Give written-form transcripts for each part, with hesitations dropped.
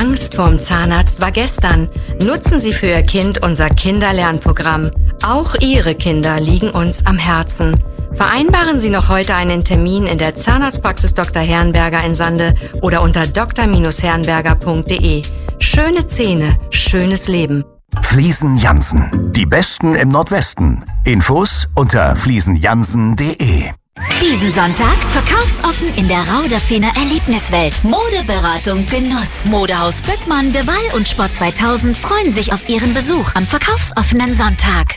Angst vorm Zahnarzt war gestern. Nutzen Sie für Ihr Kind unser Kinderlernprogramm. Auch Ihre Kinder liegen uns am Herzen. Vereinbaren Sie noch heute einen Termin in der Zahnarztpraxis Dr. Herrenberger in Sande oder unter dr-herrenberger.de. Schöne Zähne, schönes Leben. Fliesen Jansen, die Besten im Nordwesten. Infos unter fliesenjansen.de. Diesen Sonntag verkaufsoffen in der Rauderfener Erlebniswelt. Modeberatung Genuss. Modehaus Böckmann, De Waal und Sport 2000 freuen sich auf Ihren Besuch am verkaufsoffenen Sonntag.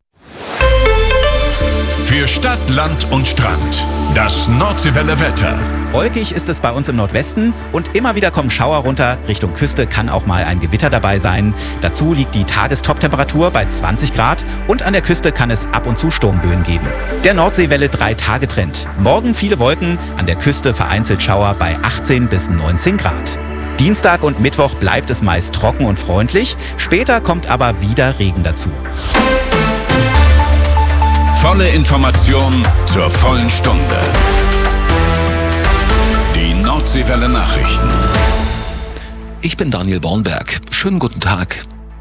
Für Stadt, Land und Strand. Das Nordseewelle Wetter. Wolkig ist es bei uns im Nordwesten und immer wieder kommen Schauer runter. Richtung Küste kann auch mal ein Gewitter dabei sein. Dazu liegt die Tagestoptemperatur bei 20 Grad und an der Küste kann es ab und zu Sturmböen geben. Der Nordseewelle 3-Tage-Trend. Morgen viele Wolken, an der Küste vereinzelt Schauer bei 18 bis 19 Grad. Dienstag und Mittwoch bleibt es meist trocken und freundlich. Später kommt aber wieder Regen dazu. Volle Information zur vollen Stunde. Die Nordseewelle Nachrichten. Ich bin Daniel Bornberg. Schönen guten Tag.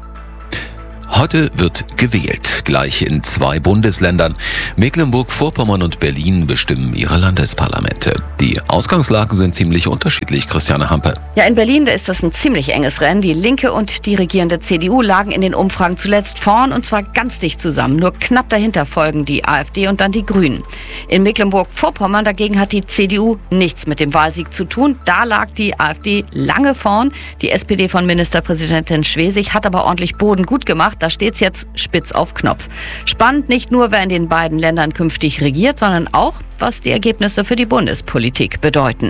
Heute wird gewählt, gleich in 2 Bundesländern. Mecklenburg-Vorpommern und Berlin bestimmen ihre Landesparlamente. Die Ausgangslagen sind ziemlich unterschiedlich, Christiane Hampe. Ja, in Berlin ist das ein ziemlich enges Rennen. Die Linke und die regierende CDU lagen in den Umfragen zuletzt vorn und zwar ganz dicht zusammen. Nur knapp dahinter folgen die AfD und dann die Grünen. In Mecklenburg-Vorpommern dagegen hat die CDU nichts mit dem Wahlsieg zu tun. Da lag die AfD lange vorn. Die SPD von Ministerpräsidentin Schwesig hat aber ordentlich Boden gut gemacht. Da steht's jetzt spitz auf Knopf. Spannend nicht nur, wer in den beiden Ländern künftig regiert, sondern auch, was die Ergebnisse für die Bundespolitik bedeuten.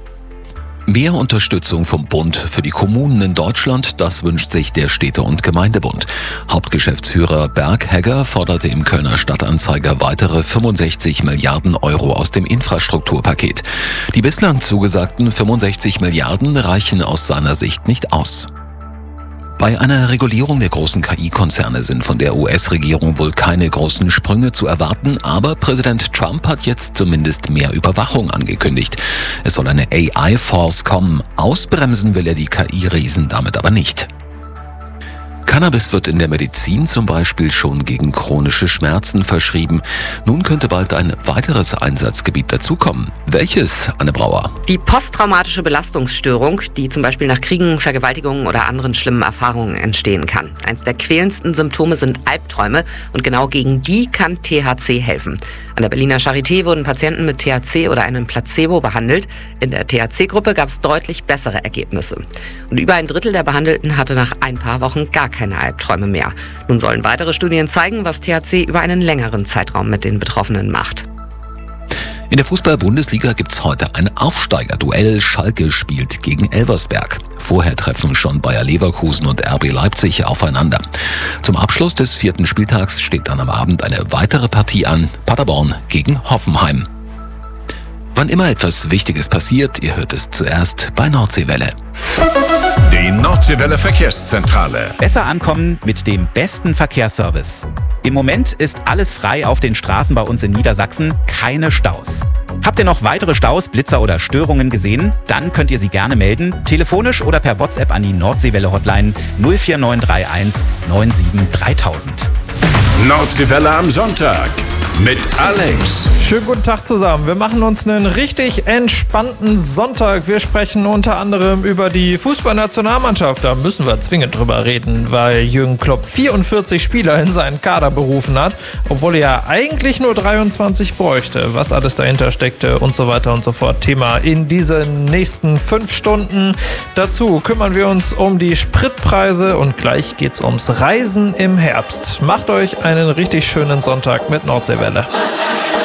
Mehr Unterstützung vom Bund für die Kommunen in Deutschland, das wünscht sich der Städte- und Gemeindebund. Hauptgeschäftsführer Berg Hegger forderte im Kölner Stadtanzeiger weitere 65 Milliarden Euro aus dem Infrastrukturpaket. Die bislang zugesagten 65 Milliarden reichen aus seiner Sicht nicht aus. Bei einer Regulierung der großen KI-Konzerne sind von der US-Regierung wohl keine großen Sprünge zu erwarten, aber Präsident Trump hat jetzt zumindest mehr Überwachung angekündigt. Es soll eine AI-Force kommen. Ausbremsen will er die KI-Riesen damit aber nicht. Cannabis wird in der Medizin zum Beispiel schon gegen chronische Schmerzen verschrieben. Nun könnte bald ein weiteres Einsatzgebiet dazukommen. Welches, Anne Brauer? Die posttraumatische Belastungsstörung, die zum Beispiel nach Kriegen, Vergewaltigungen oder anderen schlimmen Erfahrungen entstehen kann. Eins der quälendsten Symptome sind Albträume und genau gegen die kann THC helfen. An der Berliner Charité wurden Patienten mit THC oder einem Placebo behandelt. In der THC-Gruppe gab es deutlich bessere Ergebnisse. Und über ein Drittel der Behandelten hatte nach ein paar Wochen gar keine Albträume mehr. Nun sollen weitere Studien zeigen, was THC über einen längeren Zeitraum mit den Betroffenen macht. In der Fußball-Bundesliga gibt's heute ein Aufsteigerduell. Schalke spielt gegen Elversberg. Vorher treffen schon Bayer Leverkusen und RB Leipzig aufeinander. Zum Abschluss des 4. Spieltags steht dann am Abend eine weitere Partie an. Paderborn gegen Hoffenheim. Wann immer etwas Wichtiges passiert, ihr hört es zuerst bei Nordseewelle. Die Nordseewelle Verkehrszentrale. Besser ankommen mit dem besten Verkehrsservice. Im Moment ist alles frei auf den Straßen bei uns in Niedersachsen, keine Staus. Habt ihr noch weitere Staus, Blitzer oder Störungen gesehen? Dann könnt ihr sie gerne melden, telefonisch oder per WhatsApp an die Nordseewelle-Hotline 04931 97 3000. Nordseewelle am Sonntag mit Alex. Schönen guten Tag zusammen. Wir machen uns einen richtig entspannten Sonntag. Wir sprechen unter anderem über die Fußballnationalmannschaft. Da müssen wir zwingend drüber reden, weil Jürgen Klopp 44 Spieler in seinen Kader berufen hat, obwohl er ja eigentlich nur 23 bräuchte. Was alles dahinter steckte und so weiter und so fort. Thema in diesen nächsten 5 Stunden. Dazu kümmern wir uns um die Spritpreise und gleich geht's ums Reisen im Herbst. Macht euch einen richtig schönen Sonntag mit Nordseewelle.